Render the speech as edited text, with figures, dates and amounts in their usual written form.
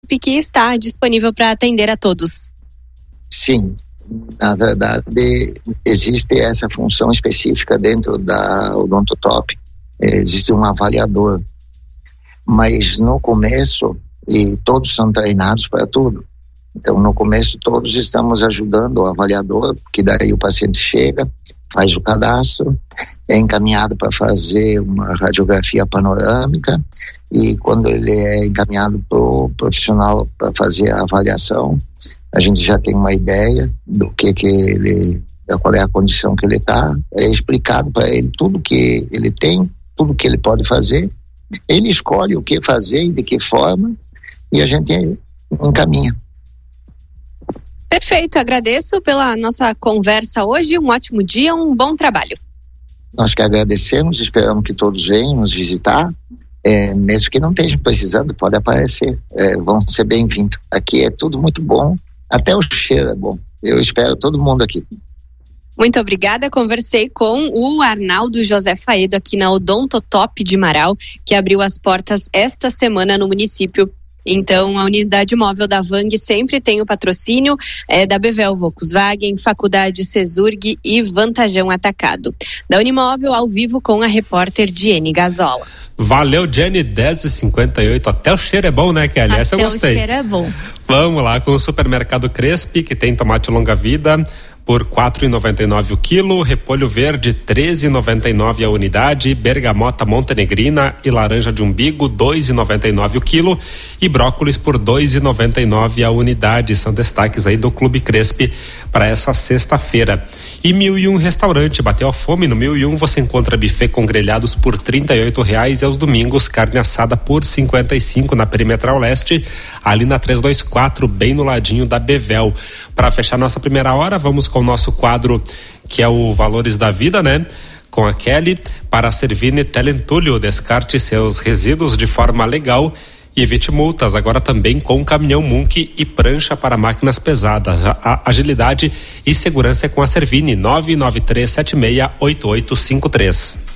que está disponível para atender a todos. Sim, na verdade existe essa função específica dentro da Odontotop, existe um avaliador, mas no começo, e todos são treinados para tudo, então no começo todos estamos ajudando o avaliador, que daí o paciente chega, faz o cadastro, é encaminhado para fazer uma radiografia panorâmica, e quando ele é encaminhado para o profissional para fazer a avaliação, a gente já tem uma ideia do que ele, qual é a condição que ele está, é explicado para ele tudo que ele tem, tudo que ele pode fazer, ele escolhe o que fazer e de que forma, e a gente encaminha. Perfeito, agradeço pela nossa conversa hoje, um ótimo dia, um bom trabalho. Nós que agradecemos, esperamos que todos venham nos visitar, mesmo que não estejam precisando, pode aparecer, vão ser bem-vindos. Aqui é tudo muito bom, até o cheiro é bom. Eu espero todo mundo aqui. Muito obrigada, conversei com o Arnaldo José Faedo aqui na Odontotop de Marau, que abriu as portas esta semana no município. Então, a unidade móvel da Vang sempre tem o patrocínio da Bevel Volkswagen, Faculdade Cesurg e Vantajão Atacado. Da Unimóvel, ao vivo com a repórter Diene Gazola. Valeu, Jenny, 10h58. Até o cheiro é bom, né, Kelly? Essa eu gostei. Até o cheiro é bom. Vamos lá com o Supermercado Crespi, que tem tomate longa-vida por R$ 4,99 o quilo, repolho verde R$ 13,99 a unidade, bergamota montenegrina e laranja de umbigo R$ 2,99 o quilo e brócolis por R$ 2,99 a unidade. São destaques aí do Clube Crespi para essa sexta-feira. E 1001 Restaurante, bateu a fome no 1001, você encontra buffet com grelhados por R$ 38,00 e aos domingos carne assada por R$ 55,00 na Perimetral Leste, ali na 324, bem no ladinho da Bevel. Para fechar nossa primeira hora, vamos com o nosso quadro que é o Valores da Vida, né? Com a Kelly. Para a Servine Telentulho, descarte seus resíduos de forma legal e evite multas, agora também com caminhão Munk e prancha para máquinas pesadas. A agilidade e segurança é com a Servine, 993768853.